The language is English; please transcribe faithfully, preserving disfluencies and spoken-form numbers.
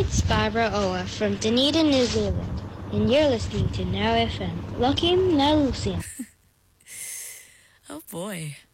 it's Barbara Oa from Dunedin, New Zealand, and you're listening to Now F M. Lachim na Lucian. Oh boy.